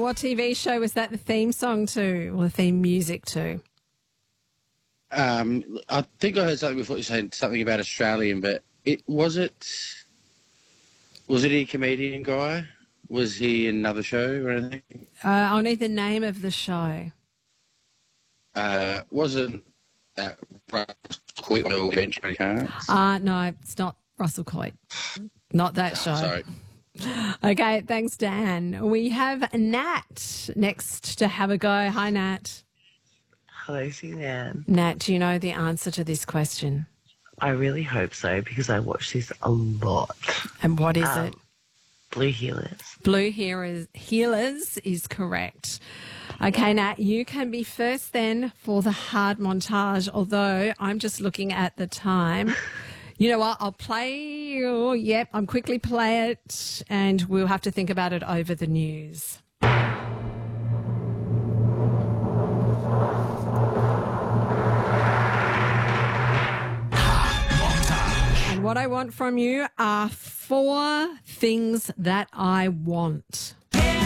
what TV show was that the theme song to, or the theme music to? I think I heard something before you saying something about Australian, but was he a comedian guy? Was he in another show or anything? I'll need the name of the show. Wasn't that Quick Will Eventually Cards? No, it's not Russell Coit. Not that show. Sorry. Okay, thanks, Dan. We have Nat next to have a go. Hi, Nat. Hello, Suzanne. Nat, do you know the answer to this question? I really hope so because I watch this a lot. And what is it? Blue Healers. Blue Healers is correct. Okay, Nat, you can be first then for the hard montage, although I'm just looking at the time. You know what? I'll play. Oh, yep, I'm quickly play it, and we'll have to think about it over the news. And what I want from you are 4 things that I want.